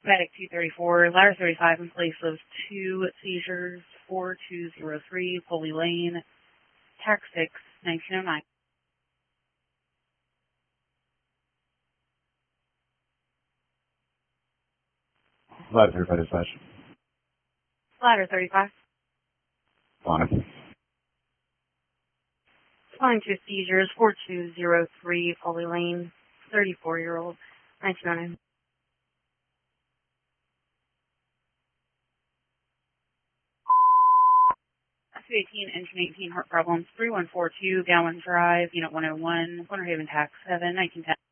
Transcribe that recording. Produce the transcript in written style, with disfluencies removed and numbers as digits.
Medic 234, ladder 35 in place of 2 seizures, 4203 Foley Lane, TAC 6, 1909. Ladder 35 dispatch. Ladder 35. Fine. Responding to seizures, 4203 Foley Lane, 34-year-old, 1909. 218, engine 18, heart problems, 3142, Gowan Drive, Unit 101, Winter Haven, TAC 7, 1910.